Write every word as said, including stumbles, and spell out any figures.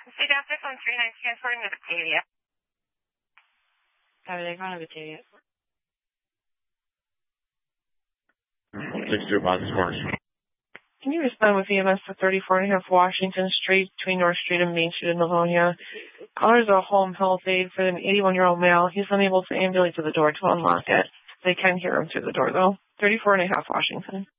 State Office on three nine transporting to Batavia. Everything on Batavia. six two five Sparks. Can you respond with E M S to thirty-four and a half Washington Street between North Street and Main Street in Livonia? Caller's a home health aide for an eighty-one-year-old male. He's unable to ambulate to the door to unlock it. They can hear him through the door, though. thirty-four and a half Washington.